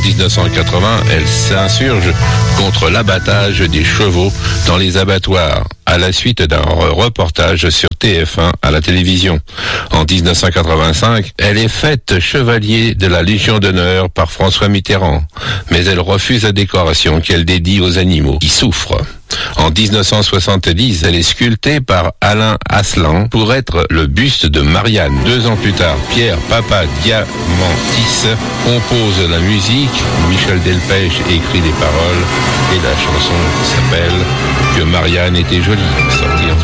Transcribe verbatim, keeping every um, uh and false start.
dix-neuf cent quatre-vingts, elle s'insurge contre l'abattage des chevaux dans les abattoirs, à la suite d'un reportage sur T F un à la télévision. En dix-neuf cent quatre-vingt-cinq, elle est faite chevalier de la Légion d'honneur par François Mitterrand, mais elle refuse la décoration qu'elle dédie aux animaux qui souffrent. En dix-neuf cent soixante-dix, elle est sculptée par Alain Aslan pour être le buste de Marianne. Deux ans plus tard, Pierre Papadiamantis compose la musique, Michel Delpech écrit les paroles et la chanson s'appelle « Que Marianne était jolie », sortie en